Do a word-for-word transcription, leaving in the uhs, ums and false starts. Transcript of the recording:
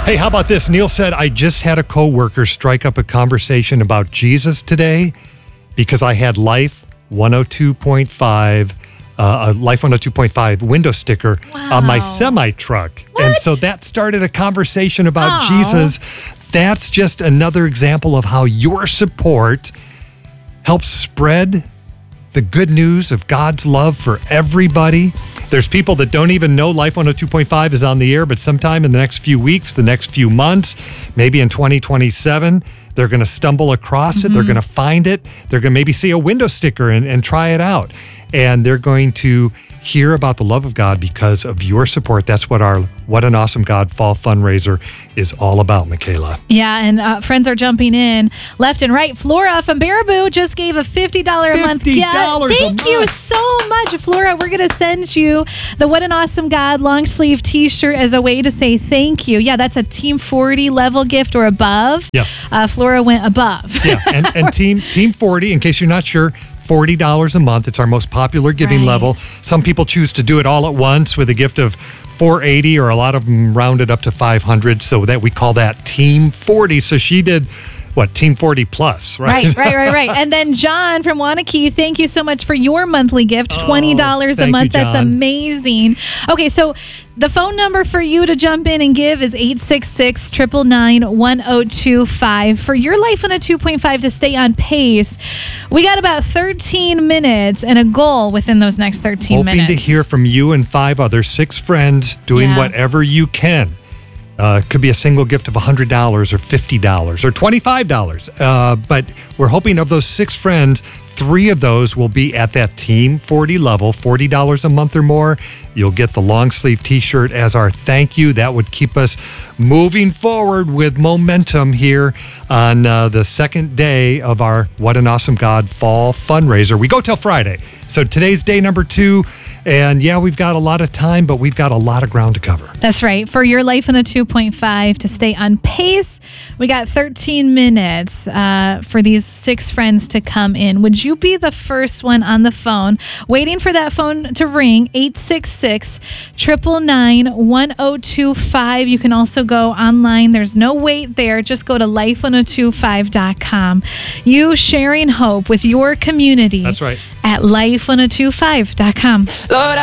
Hey, how about this? Neil said, I just had a coworker strike up a conversation about Jesus today because I had Life one oh two point five, uh, a Life one oh two point five window sticker Wow. on my semi-truck. What? And so that started a conversation about Aw. Jesus. That's just another example of how your support helps spread the good news of God's love for everybody. There's people that don't even know Life one oh two point five is on the air, but sometime in the next few weeks, the next few months, maybe in twenty twenty-seven, they're going to stumble across mm-hmm. it. They're going to find it. They're going to maybe see a window sticker and, and try it out. And they're going to hear about the love of God because of your support. That's what our What an Awesome God Fall fundraiser is all about, Michaela. Yeah, and uh, friends are jumping in left and right. Flora from Baraboo just gave a fifty dollars a month gift. fifty dollars Thank a you month. so much, Flora. We're going to send you the What an Awesome God long sleeve t-shirt as a way to say thank you. Yeah, that's a Team forty level gift or above. Yes. Uh, Flora went above. Yeah, and, and Team Team forty, in case you're not sure, forty dollars a month. It's our most popular giving Right. level. Some people choose to do it all at once with a gift of four hundred eighty dollars, or a lot of them rounded up to five hundred dollars, so that we call that Team forty. So she did, what, Team forty plus, right? Right, right, right, right. And then John from Wanakee, thank you so much for your monthly gift, twenty dollars Oh, a thank month. you, That's John. amazing. Okay, so the phone number for you to jump in and give is eight six six, nine nine nine, one oh two five. For your Life on a two point five to stay on pace, we got about thirteen minutes and a goal within those next thirteen Hoping minutes. to hear from you and five others, six friends, doing Yeah. whatever you can. Uh, could be a single gift of one hundred dollars or fifty dollars or twenty-five dollars. Uh, but we're hoping of those six friends, three of those will be at that Team forty level, forty dollars a month or more. You'll get the long sleeve t-shirt as our thank you. That would keep us moving forward with momentum here on uh, the second day of our What an Awesome God Fall fundraiser. We go till Friday. So today's day number two. And yeah, we've got a lot of time, but we've got a lot of ground to cover. That's right. For your Life in a two point five to stay on pace, we got thirteen minutes uh, for these six friends to come in. Would you be the first one on the phone, waiting for that phone to ring? eight six six, nine nine nine, one oh two five. You can also go online. There's no wait there. Just go to life one oh two five dot com. You sharing hope with your community. That's right. At life one oh two five dot com. Lord,